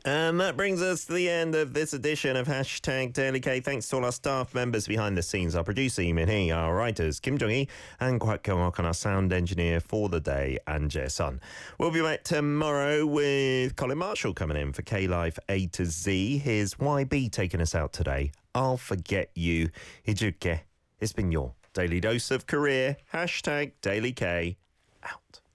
And that brings us to the end of this edition of Hashtag Daily K. Thanks to all our staff members behind the scenes, our producer, Yimin Hee, our writers, Kim Jong-hee, and Kwak Kyung-ok, and our sound engineer for the day, Anjay Sun. We'll be back tomorrow with Colin Marshall coming in for K-Life A to Z. Here's YB taking us out today. I'll Forget You. Hijuke. It's been your Daily Dose of Career. Hashtag Daily K. Out.